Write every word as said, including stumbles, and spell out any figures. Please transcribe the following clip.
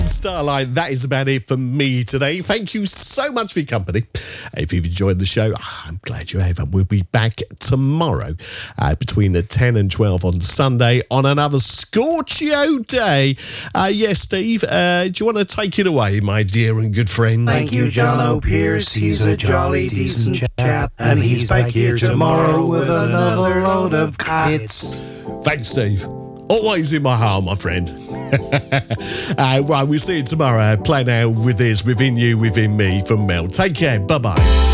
Starlight, that is about it for me today. Thank you so much for your company. If you've enjoyed the show, I'm glad you have. And we'll be back tomorrow uh, between the ten and twelve on Sunday on another Scorchio day. Uh, yes, Steve, uh, do you want to take it away, my dear and good friend? Thank you, John O'Pierce. He's a jolly decent chap, and he's back here tomorrow with another load of hits. Thanks, Steve. Always in my heart, my friend. uh, right, we'll see you tomorrow. Play now with this, within you, within me, from Mel. Take care. Bye-bye.